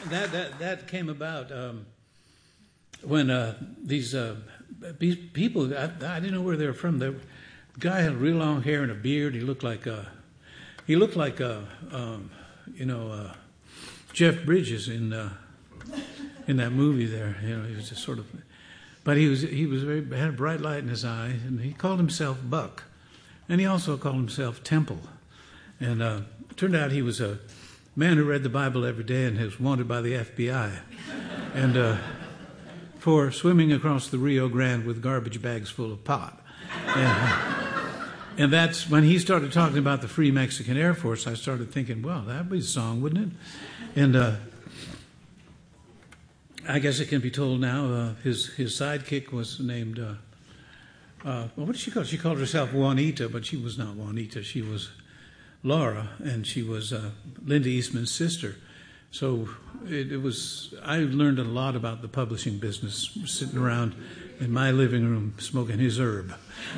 that came about when these people. I didn't know where they were from. The guy had real long hair and a beard. He looked like Jeff Bridges in that movie there. You know, he was just sort of, but he was had a bright light in his eye, and he called himself Buck, and he also called himself Temple, and it turned out he was a man who read the Bible every day and was wanted by the FBI, and for swimming across the Rio Grande with garbage bags full of pot. And that's when he started talking about the Free Mexican Air Force. I started thinking, well, that'd be a song, wouldn't it? And I guess it can be told now. His sidekick was named. What did she call? She called herself Juanita, but she was not Juanita. She was Laura, and she was Linda Eastman's sister. So it was. I learned a lot about the publishing business sitting around in my living room smoking his herb.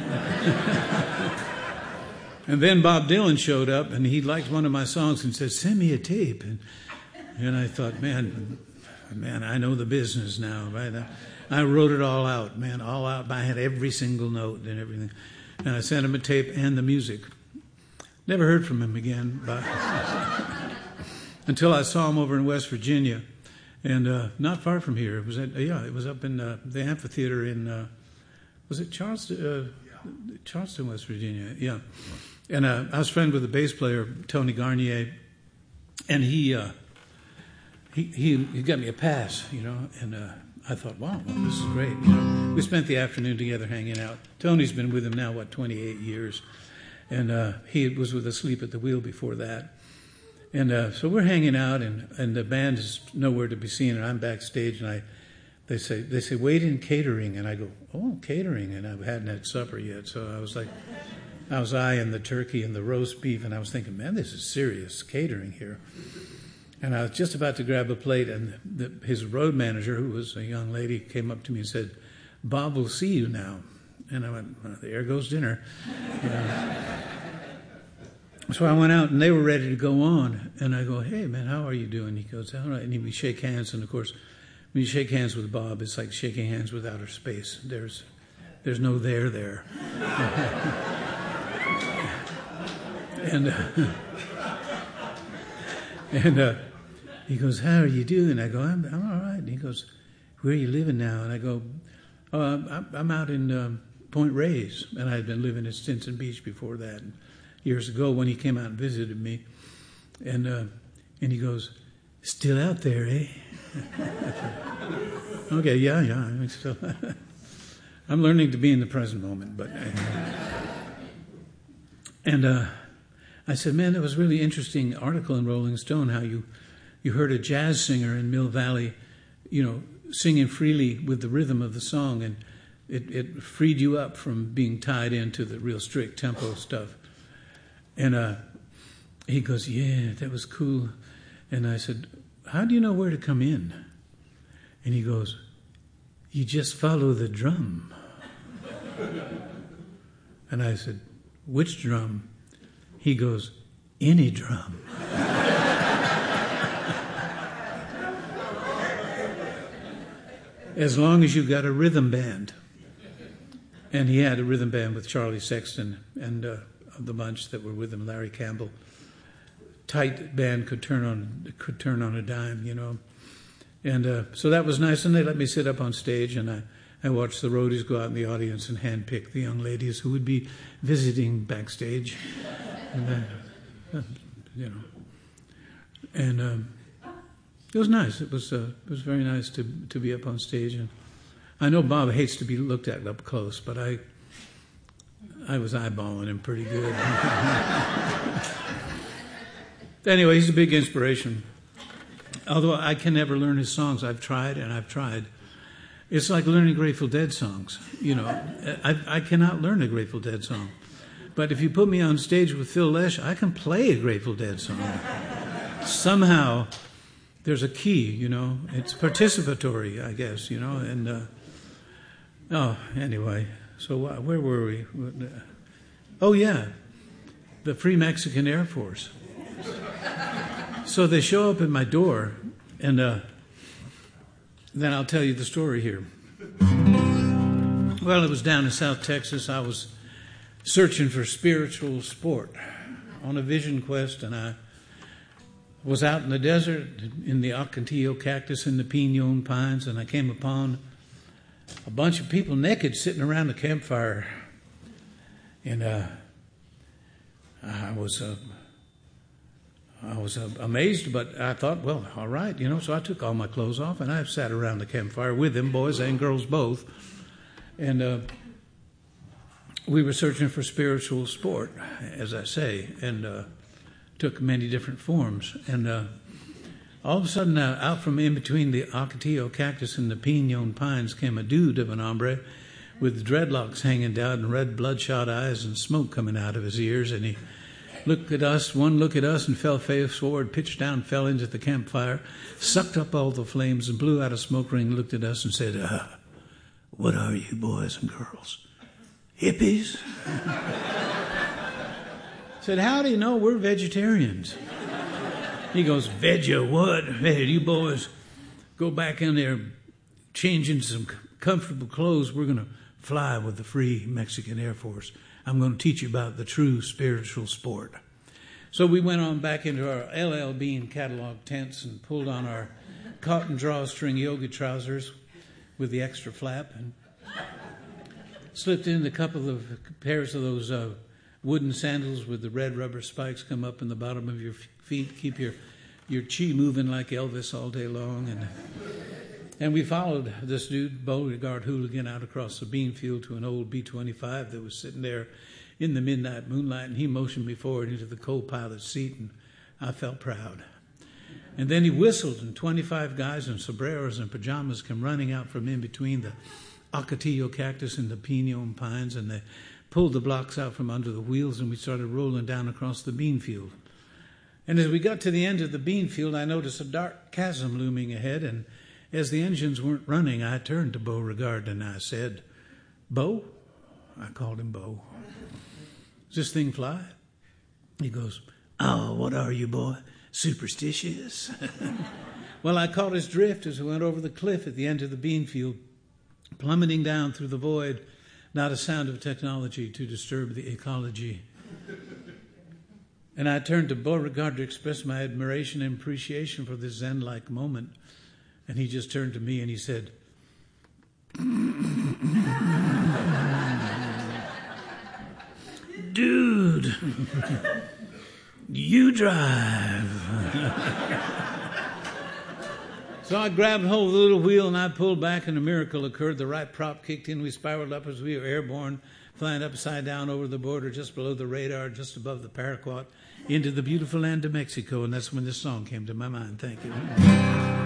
And then Bob Dylan showed up, and he liked one of my songs and said, "Send me a tape." And I thought, man, I know the business now, right? I wrote it all out, man, all out. I had every single note and everything. And I sent him a tape and the music. Never heard from him again, but until I saw him over in West Virginia, and not far from here. It was it was up in the amphitheater in was it Charleston, West Virginia? Yeah. And I was friends with the bass player Tony Garnier, and he got me a pass, you know. And I thought, wow, this is great. You know, we spent the afternoon together hanging out. Tony's been with him now 28 years, and he was with Asleep at the Wheel before that. And so we're hanging out, and the band is nowhere to be seen, and I'm backstage, and they say wait in catering, and I go, oh, catering, and I hadn't had supper yet, so I was eyeing the turkey and the roast beef, and I was thinking, man, this is serious catering here. And I was just about to grab a plate, and his road manager, who was a young lady, came up to me and said, "Bob will see you now." And I went, well, there goes dinner. You know. So I went out, and they were ready to go on. And I go, "Hey, man, how are you doing?" He goes, "All right." And we shake hands, and of course, when you shake hands with Bob, it's like shaking hands with outer space. There's no there. And he goes, "How are you doing?" I go, I'm all right. And he goes, "Where are you living now?" And I go, "Oh, I'm out in Point Reyes." And I had been living in Stinson Beach before that, and years ago when he came out and visited me. And he goes, "Still out there, eh?" Okay, yeah. I'm still. I'm learning to be in the present moment, but. And I said, "Man, that was a really interesting article in Rolling Stone. How you heard a jazz singer in Mill Valley, you know, singing freely with the rhythm of the song, and it freed you up from being tied into the real strict tempo stuff." And he goes, "Yeah, that was cool." And I said, "How do you know where to come in?" And he goes, "You just follow the drum." And I said, "Which drum?" He goes, "Any drum." As long as you got a rhythm band. And he had a rhythm band with Charlie Sexton and the bunch that were with him, Larry Campbell. Tight band could turn on a dime, you know. And so that was nice. And they let me sit up on stage, and I watched the roadies go out in the audience and handpick the young ladies who would be visiting backstage. And you know, and it was nice. It was very nice to be up on stage. And I know Bob hates to be looked at up close, but I was eyeballing him pretty good. Anyway, he's a big inspiration. Although I can never learn his songs. I've tried. It's like learning Grateful Dead songs. You know, I cannot learn a Grateful Dead song. But if you put me on stage with Phil Lesh, I can play a Grateful Dead song. Somehow, there's a key, you know. It's participatory, I guess, you know. And, anyway. So where were we? Oh, yeah. The Free Mexican Air Force. So they show up at my door, And then I'll tell you the story here. Well, it was down in South Texas. I was searching for spiritual sport on a vision quest, and I was out in the desert in the Ocotillo cactus and the pinon pines, and I came upon a bunch of people naked sitting around a campfire. And I was amazed, but I thought, well, all right, so I took all my clothes off, and I sat around the campfire with them, boys and girls both. And we were searching for spiritual sport, as I say, and took many different forms. And all of a sudden, out from in between the Ocotillo cactus and the pinon pines came a dude of an hombre with dreadlocks hanging down and red bloodshot eyes and smoke coming out of his ears. And he looked at us, one look at us, and fell face forward, pitched down, fell into the campfire, sucked up all the flames and blew out a smoke ring, looked at us and said, "What are you, boys and girls? Hippies?" Said, "How do you know we're vegetarians?" He goes, "Veggie what? Hey, you boys go back in there, change into some comfortable clothes. We're going to fly with the Free Mexican Air Force. I'm going to teach you about the true spiritual sport." So we went on back into our LL Bean catalog tents and pulled on our cotton drawstring yoga trousers with the extra flap and slipped in a couple of pairs of those wooden sandals with the red rubber spikes come up in the bottom of your feet, keep your chi moving like Elvis all day long. And we followed this dude, Beauregard Hooligan, out across the bean field to an old B-25 that was sitting there in the midnight moonlight, and he motioned me forward into the co-pilot's seat, and I felt proud. And then he whistled, and 25 guys in sombreros and pajamas came running out from in between the Ocotillo cactus and the pinon pines, and they pulled the blocks out from under the wheels, and we started rolling down across the bean field. And as we got to the end of the bean field, I noticed a dark chasm looming ahead, and as the engines weren't running, I turned to Beauregard and I said, "Beau?" I called him Beau. "Does this thing fly?" He goes, "Oh, what are you, boy? Superstitious?" Well, I caught his drift as we went over the cliff at the end of the bean field, plummeting down through the void, not a sound of technology to disturb the ecology. And I turned to Beauregard to express my admiration and appreciation for this Zen-like moment. And he just turned to me and he said, "Dude, you drive." So I grabbed hold of the little wheel and I pulled back, and a miracle occurred. The right prop kicked in. We spiraled up as we were airborne, flying upside down over the border, just below the radar, just above the paraquat, into the beautiful land of Mexico. And that's when this song came to my mind. Thank you.